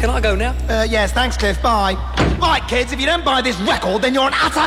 Can I go now? Yes, thanks, Cliff. Bye. Right, kids, if you don't buy this record, then you're an utter.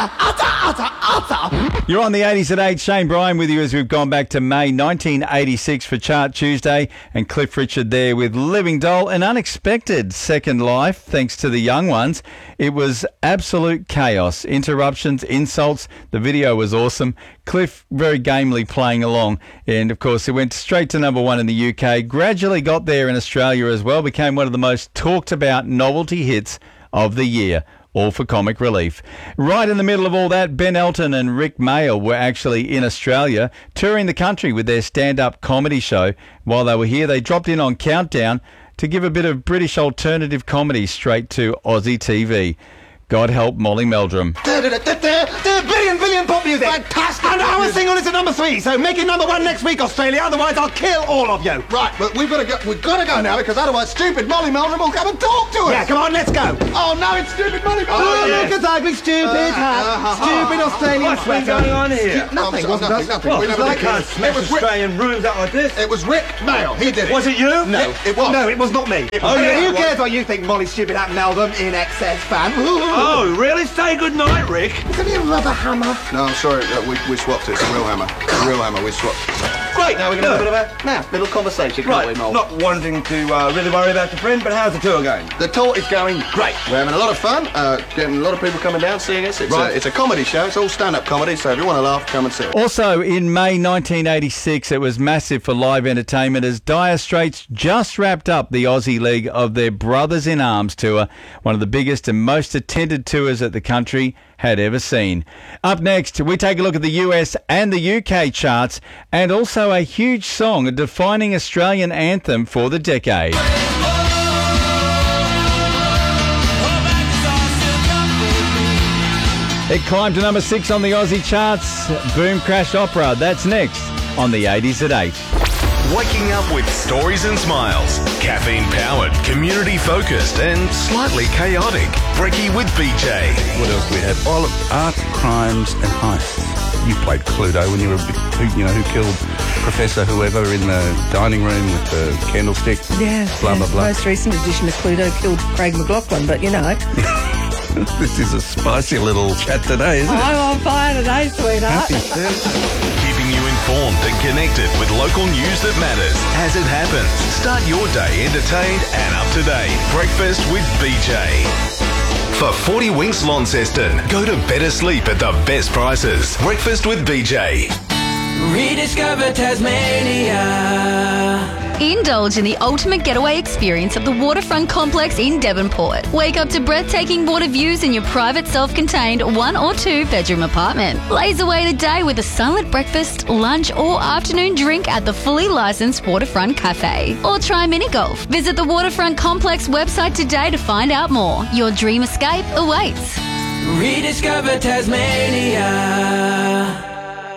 You're on the 80s at 8. Shane Bryan with you as we've gone back to May 1986 for Chart Tuesday. And Cliff Richard there with Living Doll. An unexpected second life, thanks to the young ones. It was absolute chaos. Interruptions, insults. The video was awesome. Cliff very gamely playing along. And, of course, it went straight to number 1 in the UK. Gradually got there in Australia as well. Became one of the most talked about novelty hits of the year, all for comic relief. Right in the middle of all that, Ben Elton and Rick Mayall were actually in Australia, touring the country with their stand-up comedy show. While they were here, they dropped in on Countdown to give a bit of British alternative comedy straight to Aussie TV. God help Molly Meldrum. Billion pop music. Fantastic. And our single is at number 3, so make it number 1 next week, Australia. Otherwise, I'll kill all of you. Right, but we've got to go now, because otherwise stupid Molly Meldrum will come and talk to us. Yeah, come on, let's go. Oh, no, it's stupid Molly Meldrum. Oh, look at ugly, stupid hat. Stupid Australian sweater. What's going on here? Nothing. Well, We never I did can't this. smash Australian rooms out like this. It was Rick Mayall. He did it. Was it you? No, it was. No, it was not me. Oh, yeah, Who it cares what you think, Molly Stupid Hat Meldrum, in excess fan? Oh, really? Say good night, Rick. Isn't he a rubber hammer? No, I'm sorry. We swapped it. It's a real hammer. We swapped. Great. Now we're going to have a little conversation, can't we, Right, Mol? not wanting to really worry about your friend, but how's the tour going? The tour is going great. We're having a lot of fun. Getting a lot of people coming down, seeing us. It's a comedy show. It's all stand-up comedy, so if you want to laugh, come and see it. Also, in May 1986, it was massive for live entertainment as Dire Straits just wrapped up the Aussie leg of their Brothers in Arms tour, one of the biggest and most attended tours that the country had ever seen. Up next, we take a look at the US and the UK charts, and also a huge song, a defining Australian anthem for the decade. It climbed to number 6 on the Aussie charts. Boom Crash Opera. That's next on the 80s at 8. Waking up with stories and smiles. Caffeine-powered, community-focused and slightly chaotic. Brekkie with BJ. What else do we have? All of art, crimes and heists. You played Cluedo when you were who killed Professor whoever in the dining room with the candlestick. Yeah. Blah, blah, blah. Most recent edition of Cluedo killed Craig McLaughlin, but you know. This is a spicy little chat today, isn't it? I'm on fire today, sweetheart. Keeping you informed and connected with local news that matters as it happens. Start your day entertained and up to date. Breakfast with BJ. For 40 Winks Launceston, go to better sleep at the best prices. Breakfast with BJ. Rediscover Tasmania. Indulge in the ultimate getaway experience of the Waterfront Complex in Devonport. Wake up to breathtaking water views in your private self-contained 1 or 2 bedroom apartment. Blaze away the day with a silent breakfast, lunch or afternoon drink at the fully licensed Waterfront Cafe. Or try mini golf. Visit the Waterfront Complex website today to find out more. Your dream escape awaits. Rediscover Tasmania.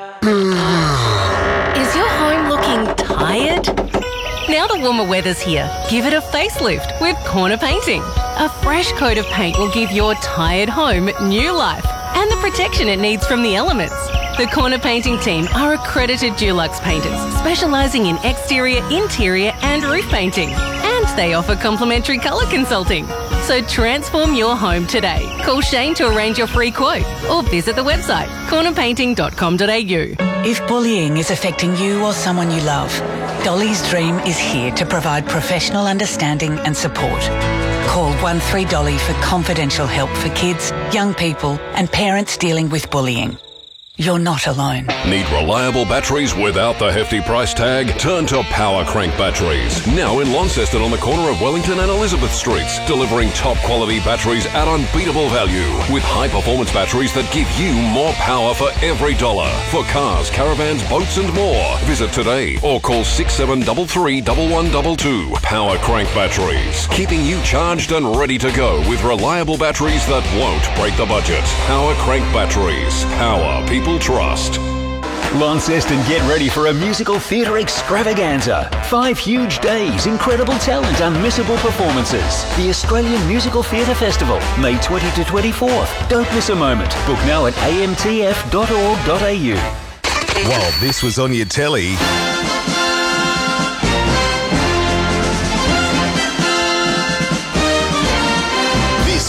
Is your home looking tired? Now the warmer weather's here, give it a facelift with Corner Painting. A fresh coat of paint will give your tired home new life and the protection it needs from the elements. The Corner Painting team are accredited Dulux painters, specialising in exterior, interior and roof painting. And they offer complimentary colour consulting. So transform your home today. Call Shane to arrange your free quote or visit the website cornerpainting.com.au. If bullying is affecting you or someone you love, Dolly's Dream is here to provide professional understanding and support. Call 13Dolly for confidential help for kids, young people and parents dealing with bullying. You're not alone. Need reliable batteries without the hefty price tag? Turn to Power Crank Batteries. Now in Launceston on the corner of Wellington and Elizabeth Streets. Delivering top quality batteries at unbeatable value. With high performance batteries that give you more power for every dollar. For cars, caravans, boats and more. Visit today or call 6733 1122. Power Crank Batteries. Keeping you charged and ready to go with reliable batteries that won't break the budget. Power Crank Batteries. Power people trust. Launceston, get ready for a musical theatre extravaganza. 5 huge days, incredible talent, unmissable performances. The Australian Musical Theatre Festival, May 20 to 24th. Don't miss a moment. Book now at amtf.org.au. While this was on your telly,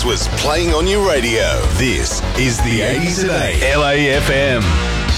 was playing on your radio. This is the 80s Today, LAFM.